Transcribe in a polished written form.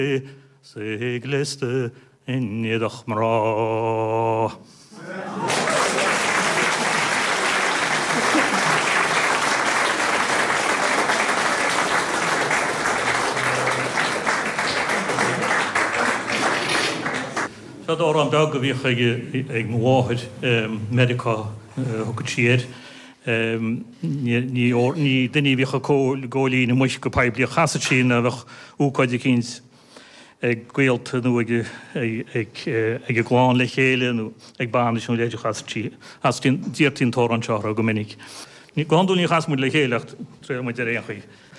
Segliste in jedach mra. Siad o'r am dag o fi'ch ag mwahid medica hwgyd sied. Ni dynnu fi'ch o goli yn y mwyll gypaibli o chasad sy'n a fi'ch wcoed i cyns ag gweilt nhw ag y glán le chéile nhw ag ban ys nhw leidioch chasad sy'n as dyn di'r tîn tor an siar o gymenig. Ni gwandw ni chasmwyd le chéile ach tre mwyd yr eich